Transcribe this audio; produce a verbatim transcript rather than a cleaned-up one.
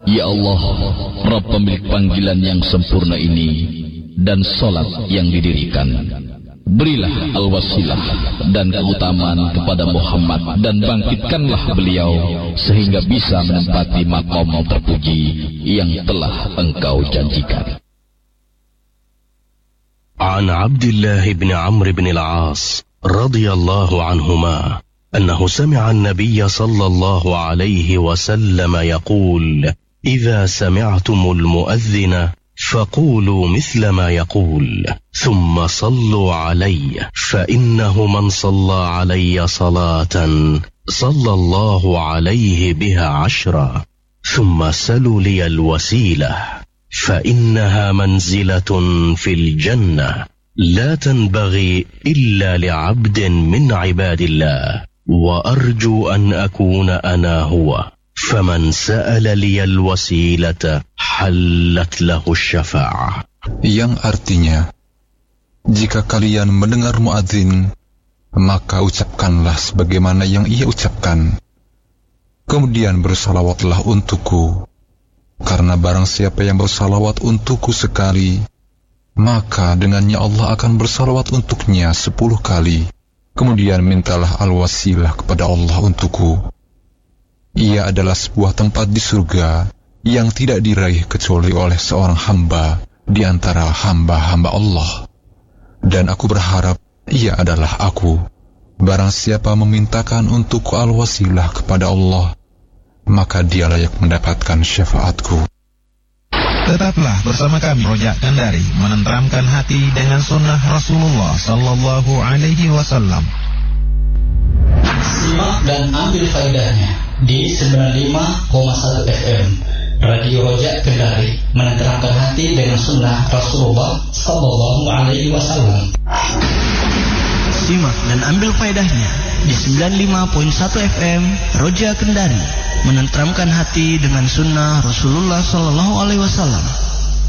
Ya Allah, Rabb pemilik panggilan yang sempurna ini dan salat yang didirikan, berilah al-wasilah dan keutamaan kepada Muhammad dan bangkitkanlah beliau sehingga bisa menempati maqam terpuji yang telah Engkau janjikan. An Abdullah bin Amr bin al-As radhiyallahu anhuma annahu sami'a an-nabiy sallallahu alaihi wasallam yaqul إذا سمعتم المؤذن فقولوا مثل ما يقول ثم صلوا علي فإنه من صلى علي صلاة صلى الله عليه بها عشرا ثم سلوا لي الوسيلة فإنها منزلة في الجنة لا تنبغي إلا لعبد من عباد الله وأرجو أن أكون أنا هو فَمَنْ سَأَلَ لِيَ الْوَسِيلَةَ حَلَّتْ لَهُ الشَّفَاعَةُ. Yang artinya, jika kalian mendengar muadzin, maka ucapkanlah sebagaimana yang ia ucapkan. Kemudian bersalawatlah untukku, karena barang siapa yang bersalawat untukku sekali, maka dengannya Allah akan bersalawat untuknya sepuluh kali. Kemudian mintalah al-wasilah kepada Allah untukku. Ia adalah sebuah tempat di surga yang tidak diraih kecuali oleh seorang hamba di antara hamba-hamba Allah. Dan aku berharap ia adalah aku. Barang siapa memintakan untukku al-wasilah kepada Allah, maka dia layak mendapatkan syafaatku. Tetaplah bersama kami Rojak Kendari, menenteramkan hati dengan sunnah Rasulullah Sallallahu Alaihi Wasallam. Simak dan ambil faedahnya di sembilan puluh lima koma satu F M Radio Rojak Kendari, menenteramkan hati dengan sunnah Rasulullah Sallallahu Alaihi Wasallam. Simak dan ambil faedahnya di sembilan puluh lima koma satu F M Rojak Kendari, menenteramkan hati dengan sunnah Rasulullah Sallallahu Alaihi Wasallam.